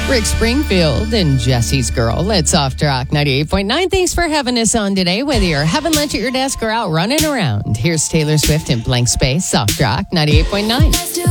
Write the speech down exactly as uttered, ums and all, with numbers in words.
Rick Springfield and Jesse's Girl. It's Soft Rock ninety-eight point nine. Thanks for having us on today, whether you're having lunch at your desk or out running around. Here's Taylor Swift in Blank Space, Soft Rock ninety-eight point nine.